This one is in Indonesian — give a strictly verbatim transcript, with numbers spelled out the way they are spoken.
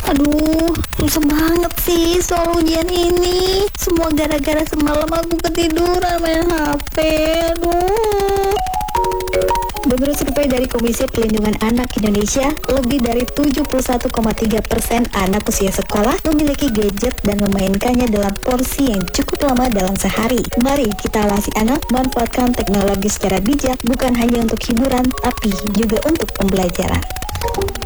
Aduh, susah banget sih soal ujian ini. Semua gara-gara semalam aku ketiduran main H P. Aduh. Menurut survei dari Komisi Perlindungan Anak Indonesia, lebih dari tujuh puluh satu koma tiga persen anak usia sekolah memiliki gadget dan memainkannya dalam porsi yang cukup lama dalam sehari. Mari kita awasi anak manfaatkan teknologi secara bijak, bukan hanya untuk hiburan, tapi juga untuk pembelajaran.